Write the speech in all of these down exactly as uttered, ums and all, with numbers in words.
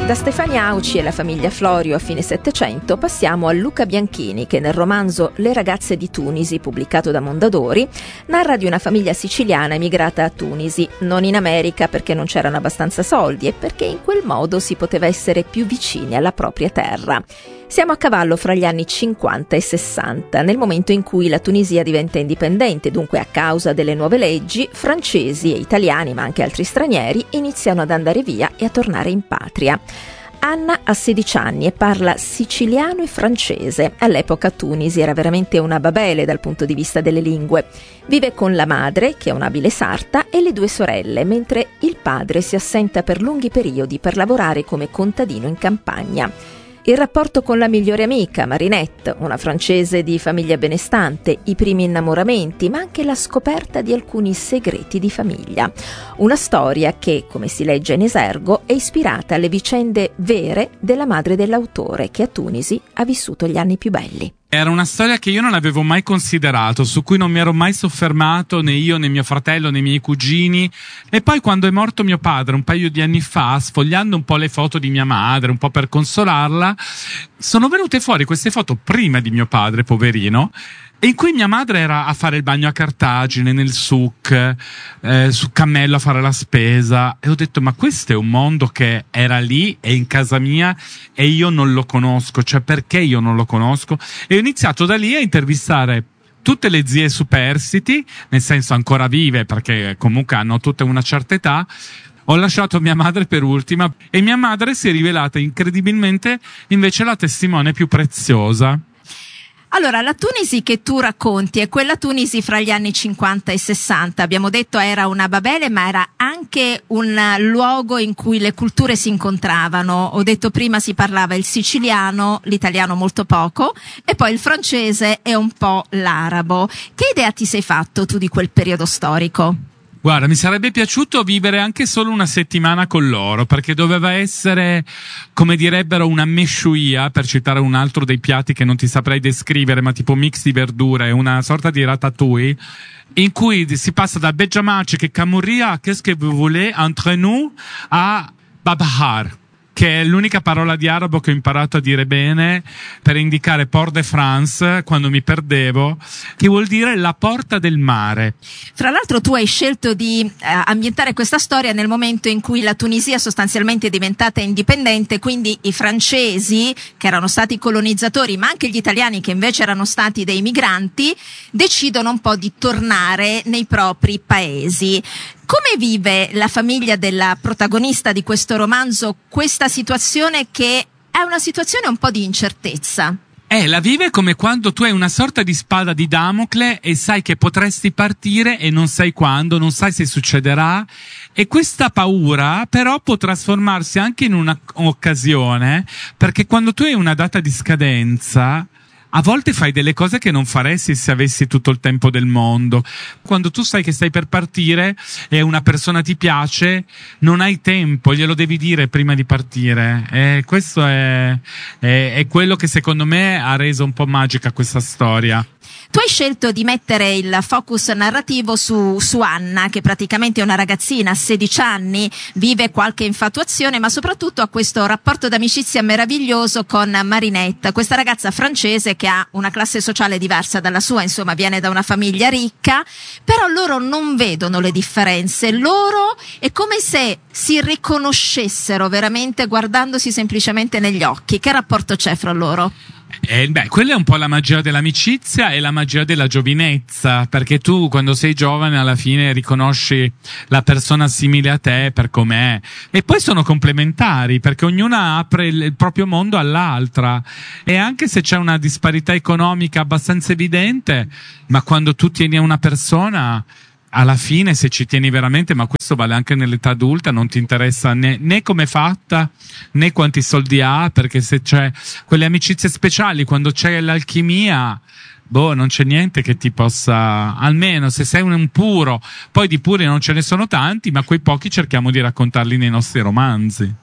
Da Stefania Auci e la famiglia Florio a fine Settecento passiamo a Luca Bianchini, che nel romanzo Le ragazze di Tunisi, pubblicato da Mondadori, narra di una famiglia siciliana emigrata a Tunisi, non in America perché non c'erano abbastanza soldi e perché in quel modo si poteva essere più vicini alla propria terra. Siamo a cavallo fra gli anni cinquanta e sessanta, nel momento in cui la Tunisia diventa indipendente, dunque a causa delle nuove leggi, francesi e italiani, ma anche altri stranieri, iniziano ad andare via e a tornare in patria. Anna ha sedici anni e parla siciliano e francese. All'epoca Tunisi era veramente una babele dal punto di vista delle lingue. Vive con la madre, che è un'abile sarta, e le due sorelle, mentre il padre si assenta per lunghi periodi per lavorare come contadino in campagna. Il rapporto con la migliore amica, Marinette, una francese di famiglia benestante, i primi innamoramenti, ma anche la scoperta di alcuni segreti di famiglia. Una storia che, come si legge in esergo, è ispirata alle vicende vere della madre dell'autore, che a Tunisi ha vissuto gli anni più belli. Era una storia che io non avevo mai considerato, su cui non mi ero mai soffermato, né io, né mio fratello, né i miei cugini. E poi quando è morto mio padre, un paio di anni fa, sfogliando un po' le foto di mia madre, un po' per consolarla, sono venute fuori queste foto prima di mio padre, poverino, in cui mia madre era a fare il bagno a Cartagine, nel souk, eh, su Cammello a fare la spesa, e ho detto ma questo è un mondo che era lì, è in casa mia e io non lo conosco, cioè perché io non lo conosco? E ho iniziato da lì a intervistare tutte le zie superstiti, nel senso ancora vive perché comunque hanno tutte una certa età. Ho lasciato mia madre per ultima e mia madre si è rivelata incredibilmente invece la testimone più preziosa. Allora, la Tunisi che tu racconti è quella Tunisi fra gli anni cinquanta e sessanta. Abbiamo detto era una babele, ma era anche un luogo in cui le culture si incontravano. Ho detto prima si parlava il siciliano, l'italiano molto poco, e poi il francese e un po' l'arabo. Che idea ti sei fatto tu di quel periodo storico? Guarda, mi sarebbe piaciuto vivere anche solo una settimana con loro, perché doveva essere, come direbbero, una meshuia, per citare un altro dei piatti che non ti saprei descrivere, ma tipo mix di verdure, una sorta di ratatouille, in cui si passa da Beggiamaci che Camurria a Qu'est-ce que vous voulez entre nous a Babahar, che è l'unica parola di arabo che ho imparato a dire bene per indicare Port de France quando mi perdevo, che vuol dire la porta del mare. Fra l'altro tu hai scelto di eh, ambientare questa storia nel momento in cui la Tunisia sostanzialmente è diventata indipendente, quindi i francesi, che erano stati colonizzatori, ma anche gli italiani, che invece erano stati dei migranti, decidono un po' di tornare nei propri paesi. Come vive la famiglia della protagonista di questo romanzo questa situazione, che è una situazione un po' di incertezza? Eh, la vive come quando tu hai una sorta di spada di Damocle e sai che potresti partire e non sai quando, non sai se succederà, e questa paura però può trasformarsi anche in un'occasione, perché quando tu hai una data di scadenza a volte fai delle cose che non faresti se avessi tutto il tempo del mondo. Quando tu sai che stai per partire e una persona ti piace, non hai tempo, glielo devi dire prima di partire. E questo è, è, è quello che secondo me ha reso un po' magica questa storia. Tu hai scelto di mettere il focus narrativo su, su Anna, che praticamente è una ragazzina, ha sedici anni, vive qualche infatuazione, ma soprattutto ha questo rapporto d'amicizia meraviglioso con Marinette, questa ragazza francese che ha una classe sociale diversa dalla sua, insomma viene da una famiglia ricca, però loro non vedono le differenze, loro è come se si riconoscessero veramente guardandosi semplicemente negli occhi. Che rapporto c'è fra loro? Eh, beh, quella è un po' la magia dell'amicizia e la magia della giovinezza, perché tu quando sei giovane alla fine riconosci la persona simile a te per com'è, e poi sono complementari perché ognuna apre il, il proprio mondo all'altra, e anche se c'è una disparità economica abbastanza evidente, ma quando tu tieni a una persona, alla fine, se ci tieni veramente, ma questo vale anche nell'età adulta, non ti interessa né, né come è fatta né quanti soldi ha, perché se c'è quelle amicizie speciali, quando c'è l'alchimia, boh, non c'è niente che ti possa, almeno se sei un puro, poi di puri non ce ne sono tanti, ma quei pochi cerchiamo di raccontarli nei nostri romanzi.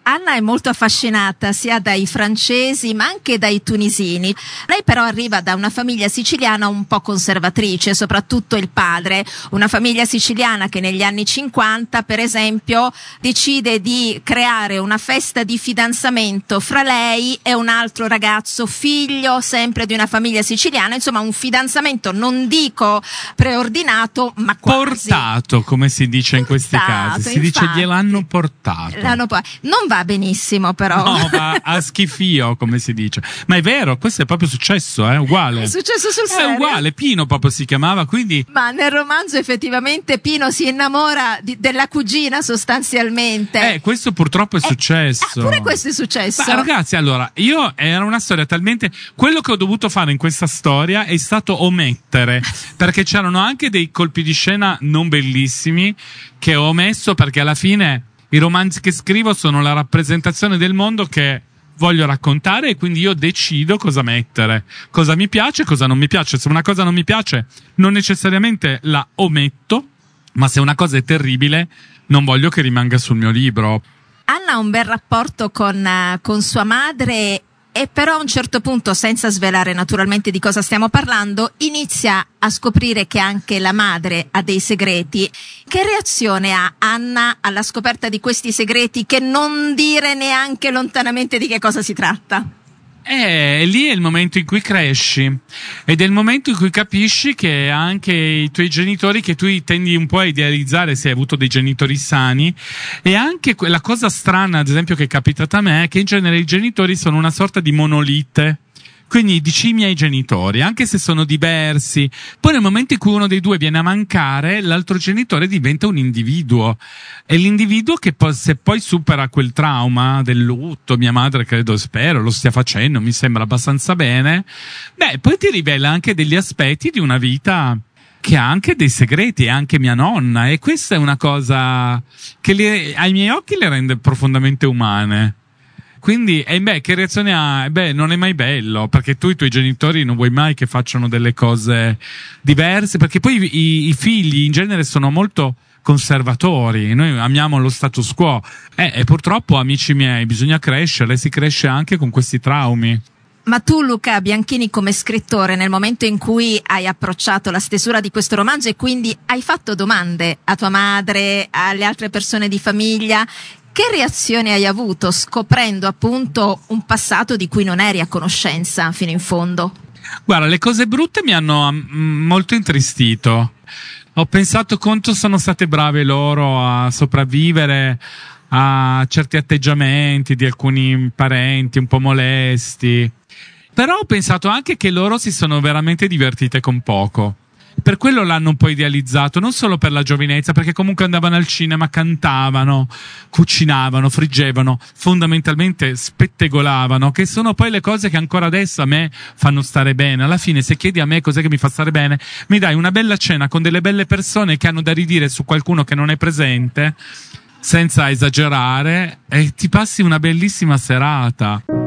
Anna è molto affascinata sia dai francesi ma anche dai tunisini. Lei però arriva da una famiglia siciliana un po' conservatrice, soprattutto il padre, una famiglia siciliana che negli anni cinquanta, per esempio, decide di creare una festa di fidanzamento fra lei e un altro ragazzo, figlio sempre di una famiglia siciliana, insomma un fidanzamento non dico preordinato ma quasi. Portato, come si dice in questi casi, si infatti, dice gliel'hanno portato. L'hanno po- non va benissimo però. No, va a schifio, come si dice. Ma è vero, questo è proprio successo, è eh? uguale. È successo sul serio? È uguale, Pino proprio si chiamava, quindi... Ma nel romanzo effettivamente Pino si innamora di, della cugina sostanzialmente. Eh, questo purtroppo è eh, successo. Eh, pure questo è successo. Ma ragazzi, allora, io era una storia talmente... Quello che ho dovuto fare in questa storia è stato omettere, perché c'erano anche dei colpi di scena non bellissimi che ho omesso, perché alla fine i romanzi che scrivo sono la rappresentazione del mondo che voglio raccontare, e quindi io decido cosa mettere, cosa mi piace e cosa non mi piace. Se una cosa non mi piace non necessariamente la ometto, ma se una cosa è terribile non voglio che rimanga sul mio libro. Anna ha un bel rapporto con, uh, con sua madre, e però a un certo punto, senza svelare naturalmente di cosa stiamo parlando, inizia a scoprire che anche la madre ha dei segreti. Che reazione ha Anna alla scoperta di questi segreti, che non dire neanche lontanamente di che cosa si tratta? Eh, lì è il momento in cui cresci, ed è il momento in cui capisci che anche i tuoi genitori, che tu tendi un po' a idealizzare se hai avuto dei genitori sani, e anche la cosa strana, ad esempio, che è capitata a me, è che in genere i genitori sono una sorta di monolite. Quindi dici i miei genitori, anche se sono diversi, poi nel momento in cui uno dei due viene a mancare, l'altro genitore diventa un individuo. E l'individuo che poi, se poi supera quel trauma del lutto, mia madre credo, spero, lo stia facendo, mi sembra abbastanza bene, beh, poi ti rivela anche degli aspetti di una vita che ha anche dei segreti, anche mia nonna, e questa è una cosa che le, ai miei occhi le rende profondamente umane. Quindi, eh beh, che reazione ha? Beh, non è mai bello, perché tu i tuoi genitori non vuoi mai che facciano delle cose diverse, perché poi i, i figli in genere sono molto conservatori, noi amiamo lo status quo, eh, e purtroppo, amici miei, bisogna crescere, si cresce anche con questi traumi. Ma tu, Luca Bianchini, come scrittore, nel momento in cui hai approcciato la stesura di questo romanzo e quindi hai fatto domande a tua madre, alle altre persone di famiglia, che reazione hai avuto scoprendo appunto un passato di cui non eri a conoscenza fino in fondo? Guarda, le cose brutte mi hanno mm, molto intristito. Ho pensato quanto sono state brave loro a sopravvivere a certi atteggiamenti di alcuni parenti un po' molesti. Però ho pensato anche che loro si sono veramente divertite con poco. Per quello l'hanno un po' idealizzato, non solo per la giovinezza, perché comunque andavano al cinema, cantavano, cucinavano, friggevano, fondamentalmente spettegolavano, che sono poi le cose che ancora adesso a me fanno stare bene. Alla fine, se chiedi a me cos'è che mi fa stare bene, mi dai una bella cena con delle belle persone che hanno da ridire su qualcuno che non è presente, senza esagerare, e ti passi una bellissima serata.